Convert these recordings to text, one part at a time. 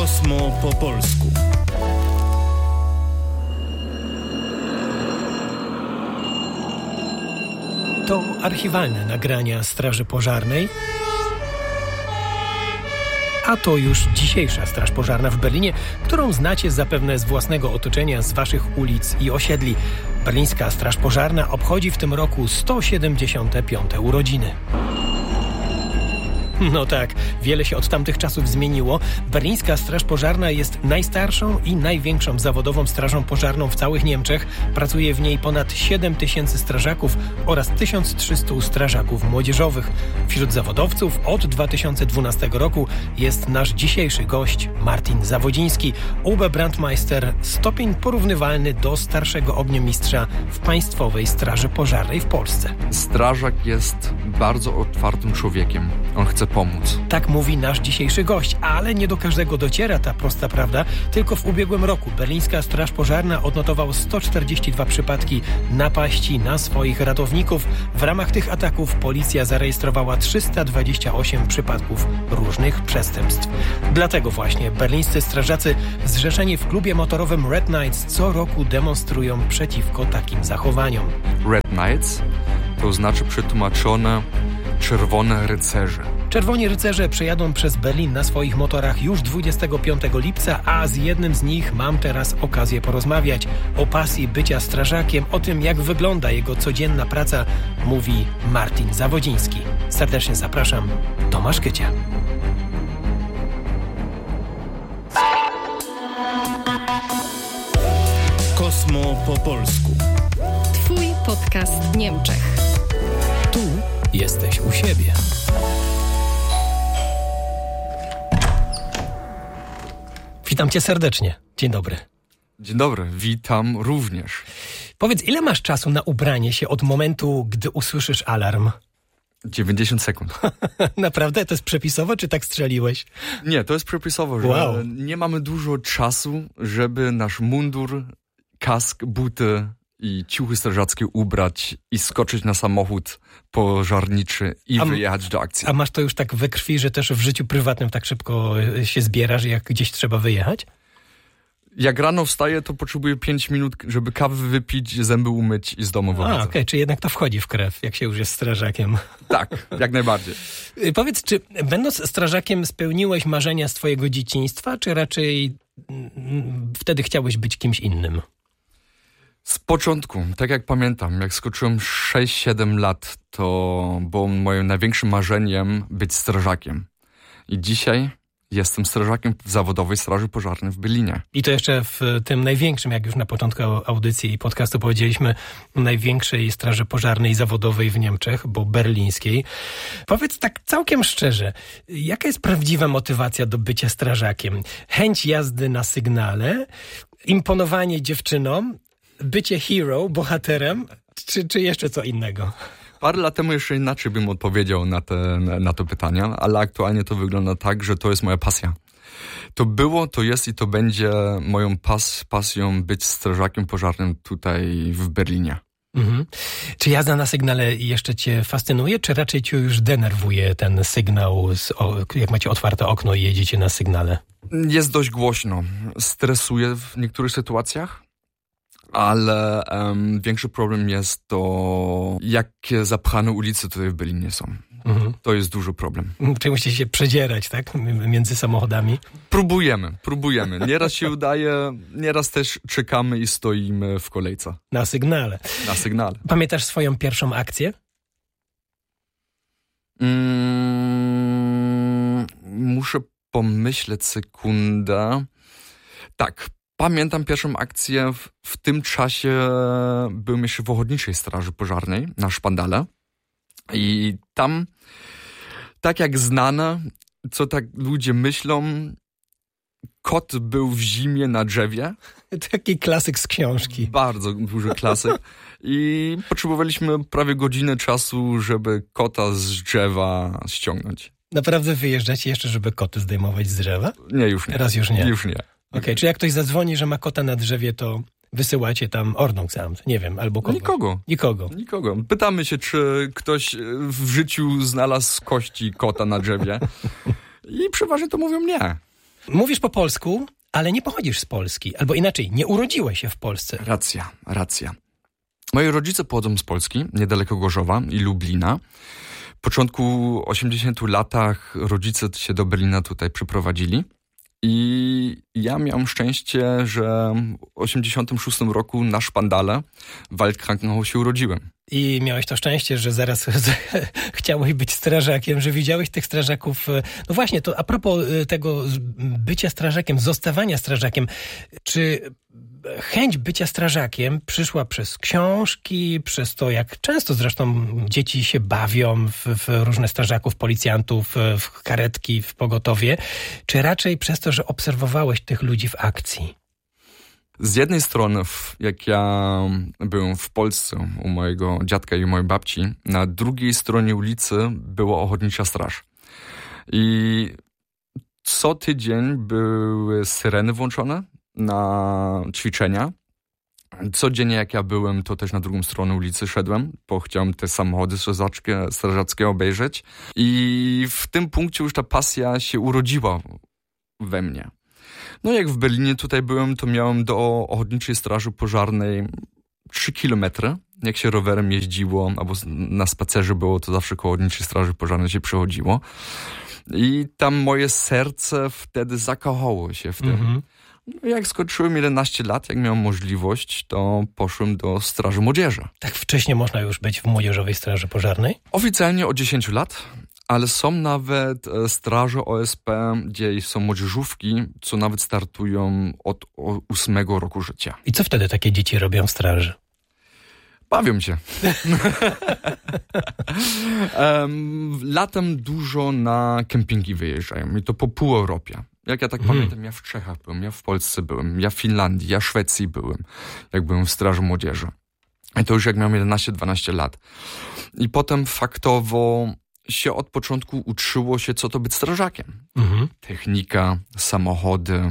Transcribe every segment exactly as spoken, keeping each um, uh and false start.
Kosmo po polsku. To archiwalne nagrania Straży Pożarnej, a to już dzisiejsza Straż Pożarna w Berlinie, którą znacie zapewne z własnego otoczenia, z waszych ulic i osiedli. Berlińska Straż Pożarna obchodzi w tym roku sto siedemdziesiąte piąte urodziny. No tak, wiele się od tamtych czasów zmieniło. Berlińska Straż Pożarna jest najstarszą i największą zawodową strażą pożarną w całych Niemczech. Pracuje w niej ponad siedem tysięcy strażaków oraz tysiąc trzysta strażaków młodzieżowych. Wśród zawodowców od dwa tysiące dwunastego roku jest nasz dzisiejszy gość Martin Zawodziński, Oberbrandmeister, stopień porównywalny do starszego ogniomistrza w Państwowej Straży Pożarnej w Polsce. Strażak jest bardzo otwartym człowiekiem. On chce pomóc. Tak mówi nasz dzisiejszy gość, ale nie do każdego dociera ta prosta prawda. Tylko w ubiegłym roku Berlińska Straż Pożarna odnotowała sto czterdzieści dwa przypadki napaści na swoich ratowników. W ramach tych ataków policja zarejestrowała trzysta dwadzieścia osiem przypadków różnych przestępstw. Dlatego właśnie berlińscy strażacy zrzeszeni w klubie motorowym Red Knights co roku demonstrują przeciwko takim zachowaniom. Red Knights to znaczy przetłumaczone Czerwone Rycerze. Czerwoni rycerze przejadą przez Berlin na swoich motorach już dwudziestego piątego lipca, a z jednym z nich mam teraz okazję porozmawiać. O pasji bycia strażakiem, o tym jak wygląda jego codzienna praca, mówi Martin Zawodziński. Serdecznie zapraszam, Tomasz Kycia. Kosmo po polsku. Twój podcast w Niemczech. Tu jesteś u siebie. Witam cię serdecznie. Dzień dobry. Dzień dobry, witam również. Powiedz, ile masz czasu na ubranie się od momentu, gdy usłyszysz alarm? dziewięćdziesiąt sekund. Naprawdę? To jest przepisowo, czy tak strzeliłeś? Nie, to jest przepisowo, że wow. nie mamy dużo czasu, żeby nasz mundur, kask, buty i ciuchy strażackie ubrać i skoczyć na samochód pożarniczy i a, wyjechać do akcji. A masz to już tak we krwi, że też w życiu prywatnym tak szybko się zbierasz, jak gdzieś trzeba wyjechać? Jak rano wstaję, to potrzebuję pięć minut, żeby kawy wypić, zęby umyć i z domu wychodzę. A, okej, okay. Czy jednak to wchodzi w krew, jak się już jest strażakiem? Tak, jak najbardziej. Powiedz, czy będąc strażakiem spełniłeś marzenia z twojego dzieciństwa, czy raczej mm, wtedy chciałeś być kimś innym? Z początku, tak jak pamiętam, jak skoczyłem sześć siedem lat, to było moim największym marzeniem być strażakiem. I dzisiaj jestem strażakiem w zawodowej Straży Pożarnej w Berlinie. I to jeszcze w tym największym, jak już na początku audycji i podcastu powiedzieliśmy, największej Straży Pożarnej zawodowej w Niemczech, bo berlińskiej. Powiedz tak całkiem szczerze, jaka jest prawdziwa motywacja do bycia strażakiem? Chęć jazdy na sygnale, imponowanie dziewczynom, bycie hero, bohaterem, czy, czy jeszcze co innego? Parę lat temu jeszcze inaczej bym odpowiedział na, te, na to pytanie, ale aktualnie to wygląda tak, że to jest moja pasja. To było, to jest i to będzie moją pas, pasją być strażakiem pożarnym tutaj w Berlinie. Mhm. Czy jazda na sygnale jeszcze cię fascynuje, czy raczej cię już denerwuje ten sygnał, z, o, jak macie otwarte okno i jedziecie na sygnale? Jest dość głośno. Stresuje w niektórych sytuacjach. Ale um, większy problem jest to, jakie zapchane ulice tutaj w Berlinie są. Mhm. To jest duży problem. Czyli musicie się przedzierać, tak? Między samochodami? Próbujemy, próbujemy. Nieraz się udaje, nieraz też czekamy i stoimy w kolejce. Na sygnale. Na sygnale. Pamiętasz swoją pierwszą akcję? Mm, muszę pomyśleć sekundę. Tak. Pamiętam pierwszą akcję, w, w tym czasie byłem jeszcze w Ochotniczej Straży Pożarnej na Szpandale i tam, tak jak znane, co tak ludzie myślą, kot był w zimie na drzewie. Taki klasyk z książki. Bardzo duży klasyk. I potrzebowaliśmy prawie godzinę czasu, żeby kota z drzewa ściągnąć. Naprawdę wyjeżdżacie jeszcze, żeby koty zdejmować z drzewa? Nie, już nie. Teraz już nie. Już nie. Okej, okay, czy jak ktoś zadzwoni, że ma kota na drzewie, to wysyłacie tam Ordnungsamt, nie wiem, albo kogoś? Nikogo. Nikogo. Nikogo. Pytamy się, czy ktoś w życiu znalazł kości kota na drzewie i przeważnie to mówią nie. Mówisz po polsku, ale nie pochodzisz z Polski. Albo inaczej, nie urodziłeś się w Polsce. Racja, racja. Moi rodzice pochodzą z Polski, niedaleko Gorzowa i Lublina. W początku osiemdziesiątych latach rodzice się do Berlina tutaj przyprowadzili. I ja miałem szczęście, że w osiemdziesiątym szóstym roku na Szpandale w Waldkrankenhaus się urodziłem. I miałeś to szczęście, że zaraz chciałeś być strażakiem, że widziałeś tych strażaków. No właśnie, to a propos tego bycia strażakiem, zostawania strażakiem, czy chęć bycia strażakiem przyszła przez książki, przez to, jak często zresztą dzieci się bawią w, w różne strażaków, policjantów, w karetki, w pogotowie, czy raczej przez to, że obserwowałeś tych ludzi w akcji? Z jednej strony, jak ja byłem w Polsce u mojego dziadka i mojej babci, na drugiej stronie ulicy była ochotnicza straż. I co tydzień były syreny włączone na ćwiczenia. Codziennie jak ja byłem, to też na drugą stronę ulicy szedłem, bo chciałem te samochody strażackie, strażackie obejrzeć. I w tym punkcie już ta pasja się urodziła we mnie. No jak w Berlinie tutaj byłem, to miałem do Ochotniczej Straży Pożarnej trzy kilometry. Jak się rowerem jeździło, albo na spacerze było, to zawsze koło Ochotniczej Straży Pożarnej się przechodziło. I tam moje serce wtedy zakochało się w tym. Mm-hmm. No jak skończyłem jedenaście lat, jak miałem możliwość, to poszłem do Straży Młodzieży. Tak wcześnie można już być w Młodzieżowej Straży Pożarnej? Oficjalnie od dziesięciu lat. Ale są nawet straże O S P, gdzie są młodzieżówki, co nawet startują od ósmego roku życia. I co wtedy takie dzieci robią w straży? Bawią się. um, latem dużo na kempingi wyjeżdżają i to po pół Europie. Jak ja tak hmm. pamiętam, ja w Czechach byłem, ja w Polsce byłem, ja w Finlandii, ja w Szwecji byłem, jak byłem w Straży Młodzieży. I to już jak miałem jedenaście dwanaście lat. I potem faktowo się od początku uczyło się, co to być strażakiem. Mhm. Technika, samochody,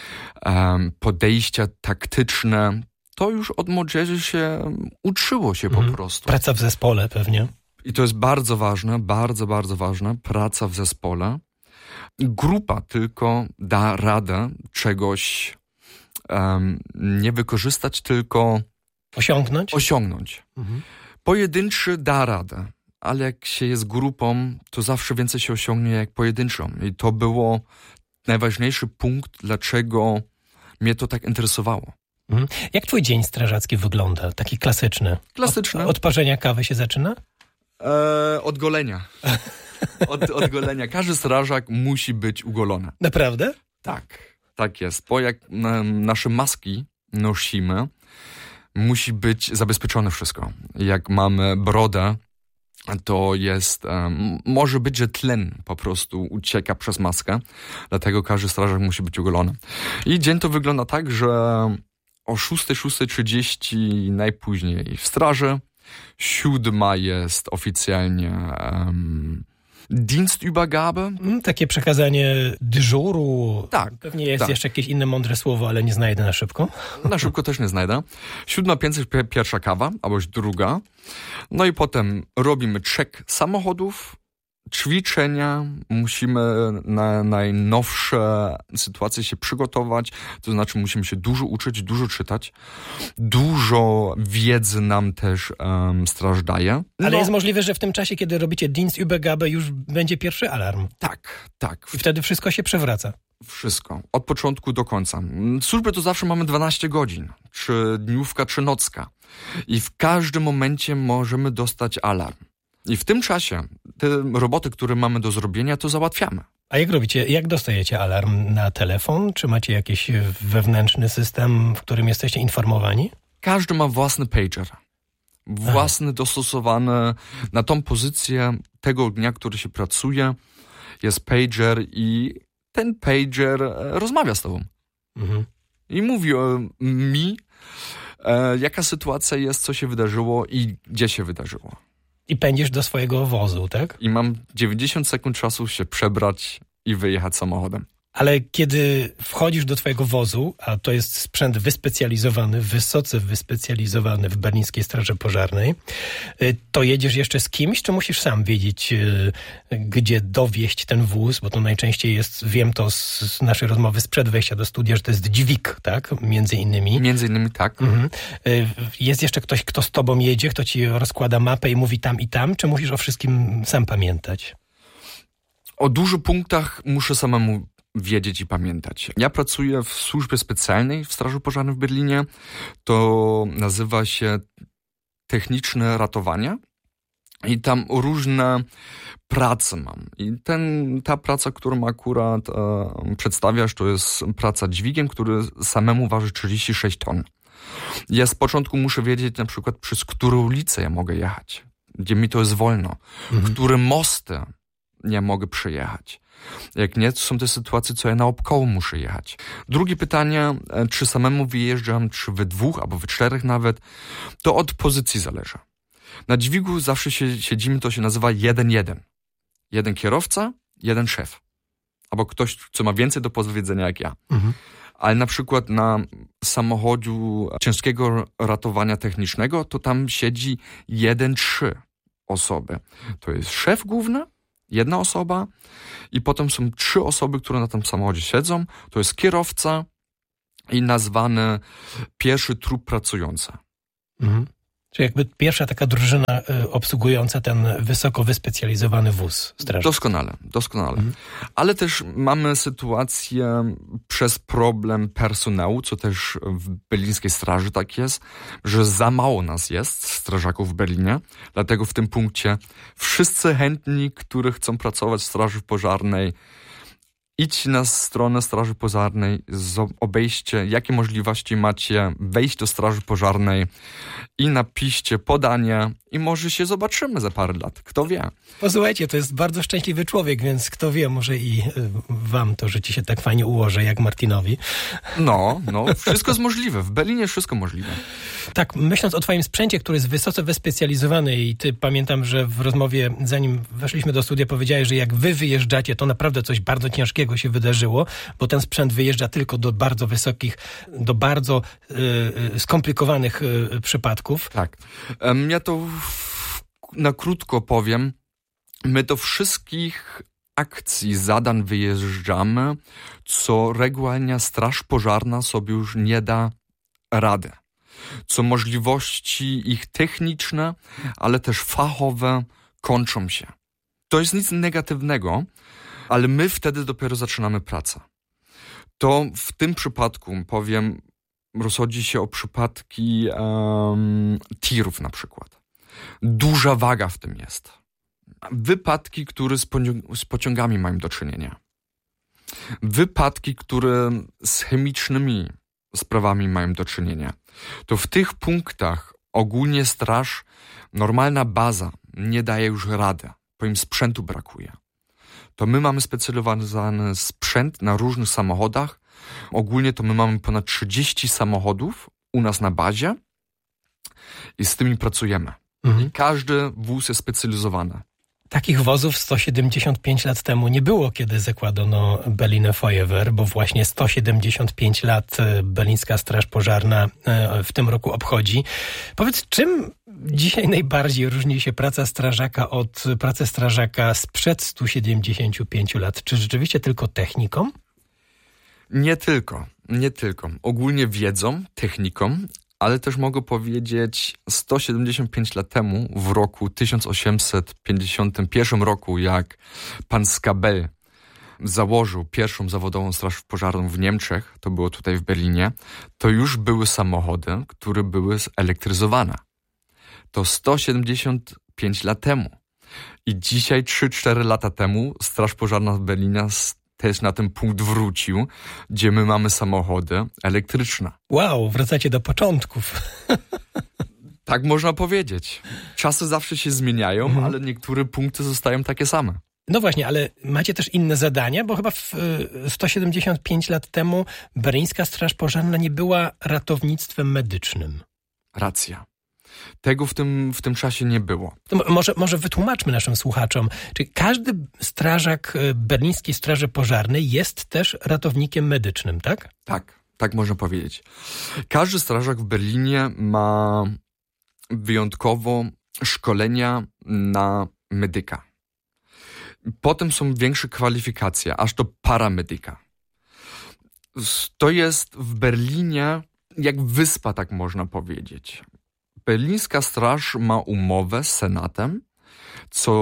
um, podejścia taktyczne. To już od młodzieży się uczyło się mhm. po prostu. Praca w zespole pewnie. I to jest bardzo ważne, bardzo, bardzo ważne. Praca w zespole. Grupa tylko da radę czegoś um, nie wykorzystać, tylko osiągnąć. osiągnąć. Mhm. Pojedynczy da radę. Ale jak się jest grupą, to zawsze więcej się osiągnie jak pojedynczą. I to było najważniejszy punkt, dlaczego mnie to tak interesowało. Mhm. Jak twój dzień strażacki wygląda? Taki klasyczny? Klasyczny. Od, od parzenia kawy się zaczyna? Eee, od golenia. Od, od golenia. Każdy strażak musi być ugolony. Naprawdę? Tak, tak jest. Bo jak um, nasze maski nosimy, musi być zabezpieczone wszystko. Jak mamy brodę, to jest, um, może być, że tlen po prostu ucieka przez maskę, dlatego każdy strażak musi być ugolony. I dzień to wygląda tak, że o szósta, szósta trzydzieści najpóźniej w straży, siódma jest oficjalnie um, Dienstübergabe. Takie przekazanie dyżuru. Tak. Pewnie jest tak. jeszcze jakieś inne mądre słowo, ale nie znajdę na szybko. Na szybko też nie znajdę. Siódma pięćset pierwsza kawa, albo druga. No i potem robimy check samochodów, ćwiczenia, musimy na najnowsze sytuacje się przygotować, to znaczy musimy się dużo uczyć, dużo czytać. Dużo wiedzy nam też um, straż daje. Ale no. jest możliwe, że w tym czasie, kiedy robicie Dienstübergabe, już będzie pierwszy alarm. Tak, tak. I wtedy wszystko się przewraca. Wszystko. Od początku do końca. Służbę to zawsze mamy dwanaście godzin. Czy dniówka, czy nocka. I w każdym momencie możemy dostać alarm. I w tym czasie te roboty, które mamy do zrobienia, to załatwiamy. A jak robicie? Jak dostajecie alarm? Na telefon? Czy macie jakiś wewnętrzny system, w którym jesteście informowani? Każdy ma własny pager. Własny, Aha. dostosowany na tą pozycję tego dnia, który się pracuje. Jest pager i ten pager rozmawia z tobą. Mhm. I mówi o mi, e, jaka sytuacja jest, co się wydarzyło i gdzie się wydarzyło. I pędzisz do swojego wozu, tak? I mam dziewięćdziesiąt sekund czasu się przebrać i wyjechać samochodem. Ale kiedy wchodzisz do twojego wozu, a to jest sprzęt wyspecjalizowany, wysoce wyspecjalizowany w berlińskiej Straży Pożarnej, to jedziesz jeszcze z kimś, czy musisz sam wiedzieć, gdzie dowieźć ten wóz? Bo to najczęściej jest, wiem to z naszej rozmowy sprzed wejścia do studia, że to jest dźwig, tak? Między innymi. Między innymi tak. Mhm. Jest jeszcze ktoś, kto z tobą jedzie, kto ci rozkłada mapę i mówi tam i tam, czy musisz o wszystkim sam pamiętać? O dużo punktach muszę samemu wiedzieć i pamiętać. Ja pracuję w służbie specjalnej w Straży Pożarnej w Berlinie. To nazywa się techniczne ratowanie i tam różne prace mam. I ten, ta praca, którą akurat e, przedstawiasz, to jest praca dźwigiem, który samemu waży trzydzieści sześć ton. Ja z początku muszę wiedzieć na przykład, przez którą ulicę ja mogę jechać, gdzie mi to jest wolno, mhm. które mosty nie mogę przejechać. Jak nie, to są te sytuacje, co ja naokoło muszę jechać. Drugie pytanie, czy samemu wyjeżdżam, czy we dwóch, albo we czterech nawet, to od pozycji zależy. Na dźwigu zawsze się, siedzimy, to się nazywa jeden jeden. Jeden kierowca, jeden szef. Albo ktoś, co ma więcej do powiedzenia jak ja. Mhm. Ale na przykład na samochodzie ciężkiego ratowania technicznego, to tam siedzi jeden, trzy osoby. To jest szef główny, jedna osoba i potem są trzy osoby, które na tym samochodzie siedzą. To jest kierowca i nazwany pierwszy trup pracujący. Mhm. Czyli jakby pierwsza taka drużyna y, obsługująca ten wysoko wyspecjalizowany wóz strażny. Doskonale, doskonale. Mhm. Ale też mamy sytuację przez problem personelu, co też w berlińskiej straży tak jest, że za mało nas jest, strażaków w Berlinie. Dlatego w tym punkcie wszyscy chętni, którzy chcą pracować w Straży Pożarnej, idź na stronę Straży Pożarnej, obejście, jakie możliwości macie wejść do Straży Pożarnej i napiszcie podanie i może się zobaczymy za parę lat. Kto wie? Posłuchajcie, to jest bardzo szczęśliwy człowiek, więc kto wie, może i wam to życie się tak fajnie ułoży, jak Martinowi. No, no, wszystko jest możliwe. W Berlinie wszystko możliwe. Tak, myśląc o twoim sprzęcie, który jest wysoce wyspecjalizowany i ty pamiętam, że w rozmowie, zanim weszliśmy do studia, powiedziałeś, że jak wy wyjeżdżacie, to naprawdę coś bardzo ciężkiego się wydarzyło, bo ten sprzęt wyjeżdża tylko do bardzo wysokich, do bardzo y, skomplikowanych y, przypadków. Tak. Um, ja to na krótko powiem. My do wszystkich akcji, zadań wyjeżdżamy, co regularnie Straż Pożarna sobie już nie da rady. Co możliwości ich techniczne, ale też fachowe kończą się. To jest nic negatywnego, ale my wtedy dopiero zaczynamy pracę. To w tym przypadku, powiem, rozchodzi się o przypadki um, tirów na przykład. Duża waga w tym jest. Wypadki, które z, pociąg- z pociągami mają do czynienia. Wypadki, które z chemicznymi sprawami mają do czynienia. To w tych punktach ogólnie straż, normalna baza nie daje już rady, bo im sprzętu brakuje. To my mamy specjalizowany sprzęt na różnych samochodach. Ogólnie to my mamy ponad trzydzieści samochodów u nas na bazie i z tymi pracujemy. Mhm. Każdy wóz jest specjalizowany. Takich wozów sto siedemdziesiąt pięć lat temu nie było, kiedy zakładano Berliner Feuerwehr, bo właśnie sto siedemdziesiąt pięć lat berlińska Straż Pożarna w tym roku obchodzi. Powiedz, czym dzisiaj najbardziej różni się praca strażaka od pracy strażaka sprzed stu siedemdziesięciu pięciu lat? Czy rzeczywiście tylko techniką? Nie tylko, nie tylko. Ogólnie wiedzą, techniką, ale też mogę powiedzieć, sto siedemdziesiąt pięć lat temu, w roku tysiąc osiemset pięćdziesiątym pierwszym roku, jak pan Skabel założył pierwszą zawodową straż pożarną w Niemczech, to było tutaj w Berlinie, to już były samochody, które były zelektryzowane. To sto siedemdziesiąt pięć lat temu. I dzisiaj, trzy cztery lata temu, Straż Pożarna w Berlinie też na ten punkt wrócił, gdzie my mamy samochody elektryczne. Wow, wracacie do początków. Tak można powiedzieć. Czasy zawsze się zmieniają, mhm. ale niektóre punkty zostają takie same. No właśnie, ale macie też inne zadania, bo chyba w sto siedemdziesiąt pięć lat temu berlińska Straż Pożarna nie była ratownictwem medycznym. Racja. Tego w tym, w tym czasie nie było. To może, może wytłumaczmy naszym słuchaczom, czy każdy strażak berlińskiej Straży Pożarnej jest też ratownikiem medycznym, tak? Tak, tak można powiedzieć. Każdy strażak w Berlinie ma wyjątkowo szkolenia na medyka. Potem są większe kwalifikacje, aż do paramedyka. To jest w Berlinie jak wyspa, tak można powiedzieć. Berlińska Straż ma umowę z Senatem, co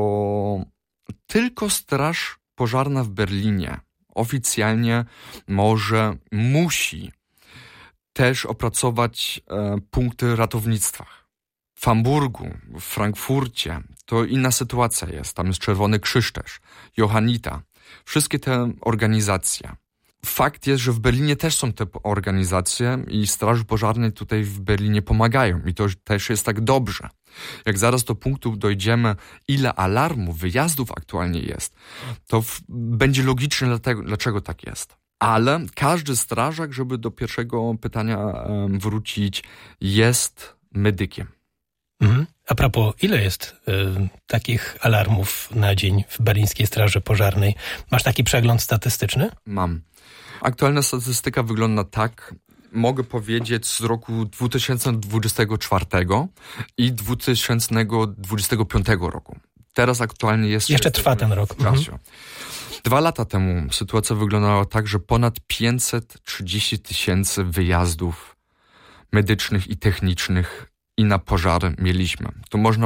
tylko Straż Pożarna w Berlinie oficjalnie może, musi też opracować e, punkty ratownictwa. W Hamburgu, w Frankfurcie to inna sytuacja jest. Tam jest Czerwony Krzyż też, Johannita. Wszystkie te organizacje. Fakt jest, że w Berlinie też są te organizacje i Straży Pożarnej tutaj w Berlinie pomagają. I to też jest tak dobrze. Jak zaraz do punktu dojdziemy, ile alarmów, wyjazdów aktualnie jest, to w, będzie logiczne, dlatego, dlaczego tak jest. Ale każdy strażak, żeby do pierwszego pytania um, wrócić, jest medykiem. Mhm. A propos, ile jest y, takich alarmów na dzień w berlińskiej Straży Pożarnej? Masz taki przegląd statystyczny? Mam. Aktualna statystyka wygląda tak, mogę powiedzieć z roku dwa tysiące dwudziestego czwartego i dwa tysiące dwudziestego piątego roku. Teraz aktualnie jest... Jeszcze trwa ten rok. W czasie. Mhm. Dwa lata temu sytuacja wyglądała tak, że ponad pięćset trzydzieści tysięcy wyjazdów medycznych i technicznych i na pożary mieliśmy. To można